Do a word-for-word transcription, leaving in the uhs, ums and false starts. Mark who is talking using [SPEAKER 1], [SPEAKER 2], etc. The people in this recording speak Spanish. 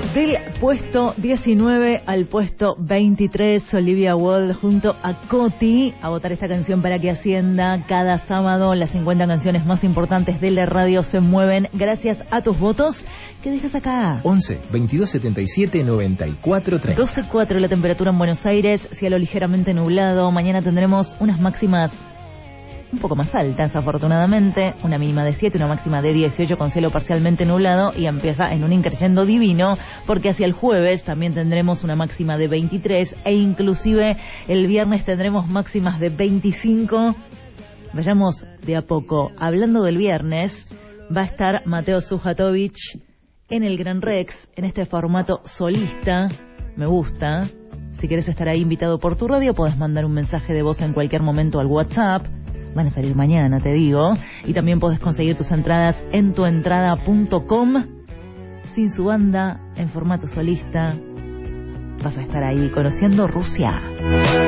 [SPEAKER 1] Del puesto diecinueve al puesto veintitrés, Olivia Wilde junto a Coti a votar esta canción para que ascienda. Cada sábado las cincuenta canciones más importantes de la radio se mueven gracias a tus votos. ¿Qué dejas acá?
[SPEAKER 2] once, veintidós, setenta y siete, noventa y cuatro, treinta.
[SPEAKER 1] doce cuatro la temperatura en Buenos Aires, cielo ligeramente nublado. Mañana tendremos unas máximas un poco más altas, afortunadamente, una mínima de siete, una máxima de dieciocho con cielo parcialmente nublado, y empieza en un increyendo divino, porque hacia el jueves también tendremos una máxima de veintitrés, e inclusive el viernes tendremos máximas de veinticinco. Vayamos de a poco. Hablando del viernes, va a estar Mateo Sujatovic en el Gran Rex, en este formato solista. Me gusta. Si querés estar ahí invitado por tu radio, podés mandar un mensaje de voz en cualquier momento al WhatsApp. Van a salir mañana, te digo. Y también podés conseguir tus entradas en tuentrada punto com. Sin su banda, en formato solista, vas a estar ahí conociendo Rusia.